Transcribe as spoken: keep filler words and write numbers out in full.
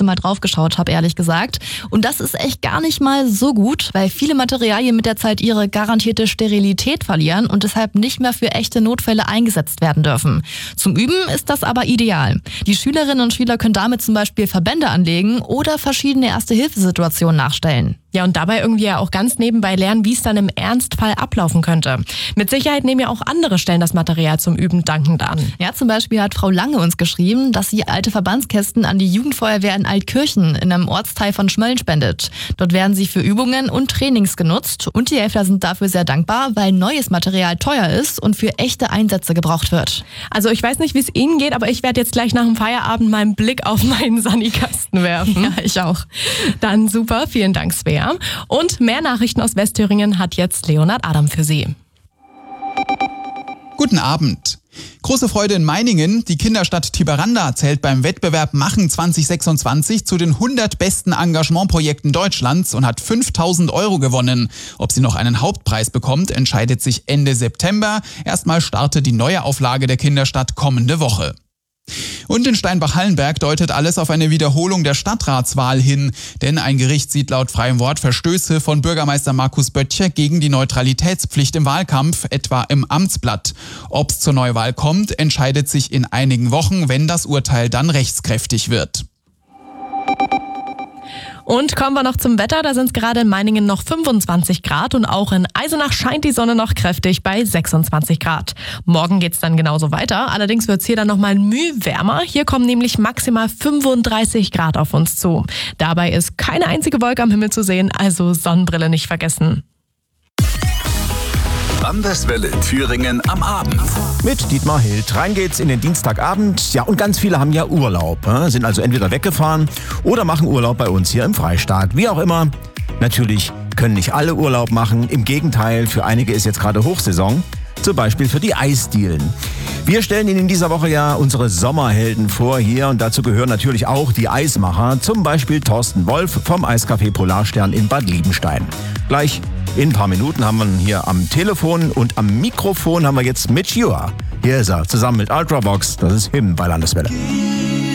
mal drauf geschaut habe, ehrlich gesagt. Und das ist echt gar nicht mal so gut, weil viele Materialien mit der Zeit ihre garantierte Sterilität verlieren und deshalb nicht mehr für echte Notfälle eingesetzt werden dürfen. Zum Üben ist das aber ideal. Die Schülerinnen und Schüler können damit zum Beispiel Verbände anlegen oder verschiedene Erste-Hilfe-Situationen nachstellen. Ja, und dabei irgendwie ja auch ganz nebenbei lernen, wie es dann im Ernstfall ablaufen könnte. Mit Sicherheit nehmen ja auch andere Stellen das Material zum Üben dankend an. Ja, zum Beispiel hat Frau Lange uns geschrieben, dass sie alte Verbandskästen an die Jugendfeuerwehr in Altkirchen in einem Ortsteil von Schmölln spendet. Dort werden sie für Übungen und Trainings genutzt und die Helfer sind dafür sehr dankbar, weil neues Material teuer ist und für echte Einsätze gebraucht wird. Also ich weiß nicht, wie es Ihnen geht, aber ich werde jetzt gleich nach dem Feierabend mal einen Blick auf meinen Sanikasten werfen. Ja, ich auch. Dann super, vielen Dank, Svea. Und mehr Nachrichten aus Westthüringen hat jetzt Leonard Adam für Sie. Guten Abend. Große Freude in Meiningen. Die Kinderstadt Tiberanda zählt beim Wettbewerb Machen zwanzig sechsundzwanzig zu den hundert besten Engagementprojekten Deutschlands und hat fünftausend Euro gewonnen. Ob sie noch einen Hauptpreis bekommt, entscheidet sich Ende September. Erstmal startet die neue Auflage der Kinderstadt kommende Woche. Und in Steinbach-Hallenberg deutet alles auf eine Wiederholung der Stadtratswahl hin. Denn ein Gericht sieht laut freiem Wort Verstöße von Bürgermeister Markus Böttcher gegen die Neutralitätspflicht im Wahlkampf, etwa im Amtsblatt. Ob es zur Neuwahl kommt, entscheidet sich in einigen Wochen, wenn das Urteil dann rechtskräftig wird. Und kommen wir noch zum Wetter, da sind es gerade in Meiningen noch fünfundzwanzig Grad und auch in Eisenach scheint die Sonne noch kräftig bei sechsundzwanzig Grad. Morgen geht's dann genauso weiter, allerdings wird's hier dann nochmal müh wärmer. Hier kommen nämlich maximal fünfunddreißig Grad auf uns zu. Dabei ist keine einzige Wolke am Himmel zu sehen, also Sonnenbrille nicht vergessen. Landeswelle Thüringen am Abend. Mit Dietmar Hild. Rein geht's in den Dienstagabend. Ja, und ganz viele haben ja Urlaub. Äh, sind also entweder weggefahren oder machen Urlaub bei uns hier im Freistaat. Wie auch immer. Natürlich können nicht alle Urlaub machen. Im Gegenteil, für einige ist jetzt gerade Hochsaison. Zum Beispiel für die Eisdielen. Wir stellen Ihnen in dieser Woche ja unsere Sommerhelden vor hier und dazu gehören natürlich auch die Eismacher. Zum Beispiel Thorsten Wolf vom Eiscafé Polarstern in Bad Liebenstein. Gleich in ein paar Minuten haben wir ihn hier am Telefon und am Mikrofon haben wir jetzt Mitch Ure. Hier ist er, zusammen mit Ultravox. Das ist Him bei Landeswelle.